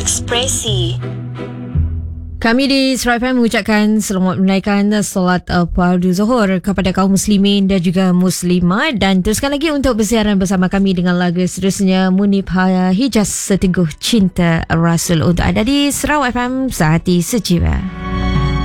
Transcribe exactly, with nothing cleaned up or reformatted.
Ekspresi. Kami di Surat F M mengucapkan selamat menunaikan solat uh, fardu zuhur kepada kaum muslimin dan juga muslimat, dan teruskan lagi untuk bersiaran bersama kami dengan lagu seterusnya Munib Hijaz Seteguh Cinta Rasul untuk anda di Sarawak F M Sehati Sejiwa.